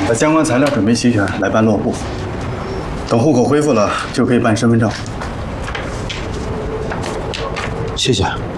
把相关材料准备齐全，来办落户。等户口恢复了，就可以办身份证。 谢谢。